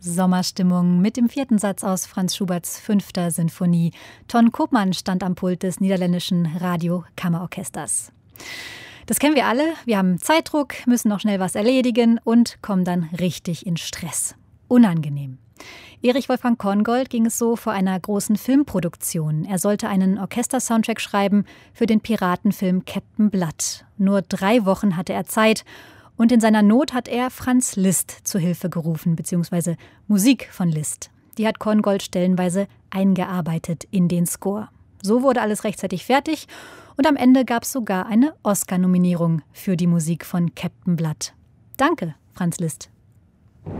Sommerstimmung mit dem 4. Satz aus Franz Schuberts 5. Sinfonie. Ton Koopman stand am Pult des niederländischen Radiokammerorchesters. Das kennen wir alle. Wir haben Zeitdruck, müssen noch schnell was erledigen und kommen dann richtig in Stress. Unangenehm. Erich Wolfgang Korngold ging es so vor einer großen Filmproduktion. Er sollte einen Orchestersoundtrack schreiben für den Piratenfilm Captain Blood. Nur 3 Wochen hatte er Zeit und in seiner Not hat er Franz Liszt zu Hilfe gerufen, beziehungsweise Musik von Liszt. Die hat Korngold stellenweise eingearbeitet in den Score. So wurde alles rechtzeitig fertig und am Ende gab es sogar eine Oscar-Nominierung für die Musik von Captain Blood. Danke, Franz Liszt.